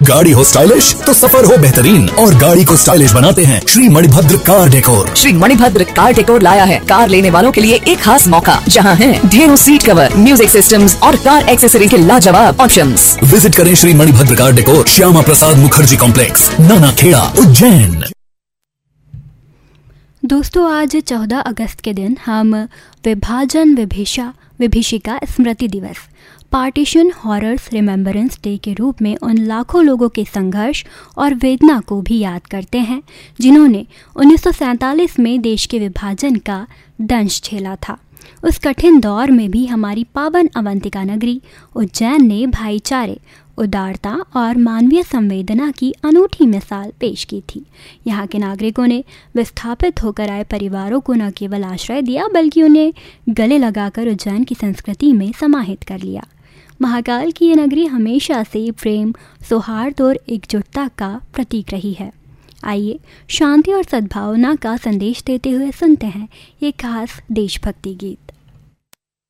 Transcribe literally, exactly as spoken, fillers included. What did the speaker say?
गाड़ी हो स्टाइलिश तो सफर हो बेहतरीन, और गाड़ी को स्टाइलिश बनाते हैं Shri Manibhadra car decor. Shri Manibhadra car decor लाया है कार लेने वालों के लिए एक खास मौका, जहां है ढेरों सीट कवर, म्यूजिक सिस्टम्स और कार एक्सेसरी के लाजवाब ऑप्शंस। विजिट करें Shri Manibhadra car decor, Shyama Prasad Mukherjee complex, नाना खेड़ा, उज्जैन। दोस्तों, आज चौदह अगस्त के दिन हम विभाजन विभिषा विभीषिका स्मृति दिवस, पार्टीशन हॉरर्स रिमेम्बरेंस डे के रूप में उन लाखों लोगों के संघर्ष और वेदना को भी याद करते हैं जिन्होंने उन्नीस सौ सैंतालीस में देश के विभाजन का दंश झेला था। उस कठिन दौर में भी हमारी पावन अवंतिका नगरी उज्जैन ने भाईचारे, उदारता और मानवीय संवेदना की अनूठी मिसाल पेश की थी। यहाँ के नागरिकों ने विस्थापित होकर आए परिवारों को न केवल आश्रय दिया बल्कि उन्हें गले लगाकर उज्जैन की संस्कृति में समाहित कर लिया। महाकाल की ये नगरी हमेशा से प्रेम, सौहार्द और एकजुटता का प्रतीक रही है। आइए शांति और सद्भावना का संदेश देते हुए सुनते हैं ये खास देशभक्ति गीत।